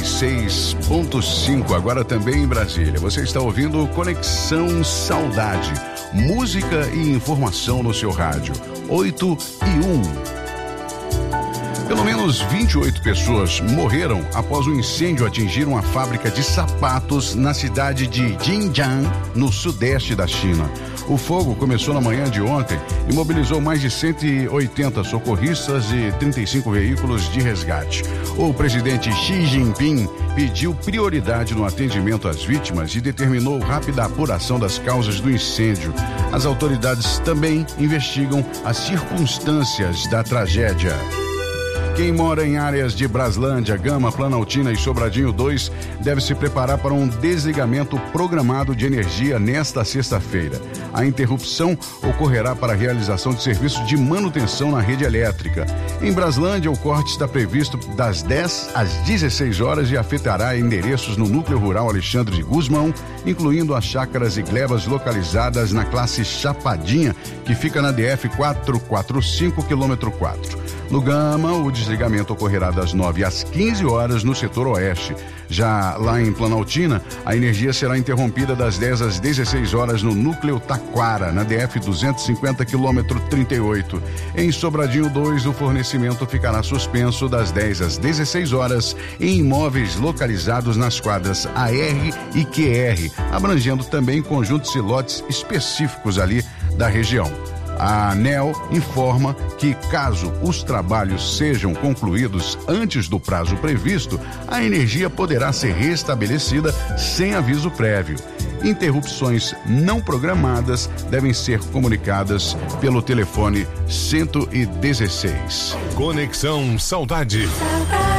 96.5, agora também em Brasília. Você está ouvindo Conexão Saudade. Música e informação no seu rádio. 8:01. Pelo menos 28 pessoas morreram após um incêndio atingir uma fábrica de sapatos na cidade de Jinjiang, no sudeste da China. O fogo começou na manhã de ontem e mobilizou mais de 180 socorristas e 35 veículos de resgate. O presidente Xi Jinping pediu prioridade no atendimento às vítimas e determinou rápida apuração das causas do incêndio. As autoridades também investigam as circunstâncias da tragédia. Quem mora em áreas de Braslândia, Gama, Planaltina e Sobradinho 2 deve se preparar para um desligamento programado de energia nesta sexta-feira. A interrupção ocorrerá para a realização de serviços de manutenção na rede elétrica. Em Braslândia, o corte está previsto das 10 às 16 horas e afetará endereços no núcleo rural Alexandre de Gusmão, incluindo as chácaras e glebas localizadas na classe Chapadinha, que fica na DF 445, quilômetro 4. No Gama, o desligamento ocorrerá das 9 às 15 horas no setor oeste. Já lá em Planaltina, a energia será interrompida das 10 às 16 horas no núcleo Taquara, na DF 250, quilômetro 38. Em Sobradinho 2, o fornecimento ficará suspenso das 10 às 16 horas em imóveis localizados nas quadras AR e QR, abrangendo também conjuntos e lotes específicos ali da região. A ANEEL informa que, caso os trabalhos sejam concluídos antes do prazo previsto, a energia poderá ser restabelecida sem aviso prévio. Interrupções não programadas devem ser comunicadas pelo telefone 116. Conexão Saudade.